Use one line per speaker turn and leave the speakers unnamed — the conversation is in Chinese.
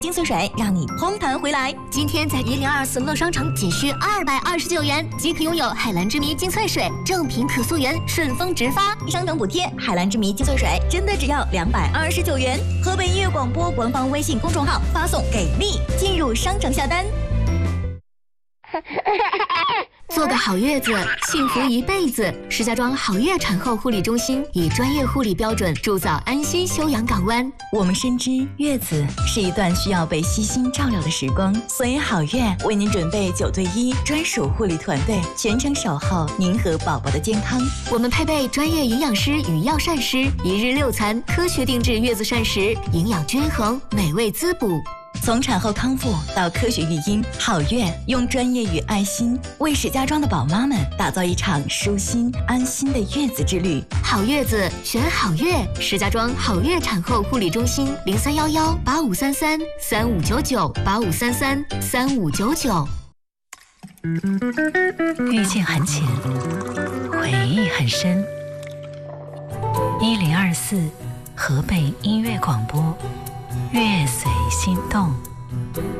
精粹水让你通弹回来。
今天在1024乐商城仅需229元即可拥有海蓝之谜精粹水，正品可溯源，顺丰直发，
商城补贴。海蓝之谜精粹水真的只要229元。河北音乐广播官方微信公众号发送给力，进入商城下单。
做个好月子，幸福一辈子。石家庄好月产后护理中心以专业护理标准铸造安心休养港湾。
我们深知月子是一段需要被悉心照料的时光，所以好月为您准备9对1专属护理团队，全程守候您和宝宝的健康。
我们配备专业营养师与药膳师，1日6餐，科学定制月子膳食，营养均衡，美味滋补。
从产后康复到科学育婴，好月用专业与爱心为石家庄的宝妈们打造一场舒心安心的月子之旅。
好月子选好月，石家庄好月产后护理中心03118533359985333599。
遇见很浅，回忆很深。1024河北音乐广播，月随心动。